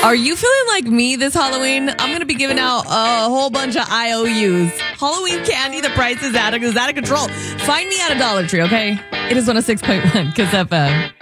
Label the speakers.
Speaker 1: Are you feeling like me this Halloween? I'm going to be giving out a whole bunch of IOUs. Halloween candy, the price is out of control. Find me at a Dollar Tree, okay? It is 106.1 Kiss FM.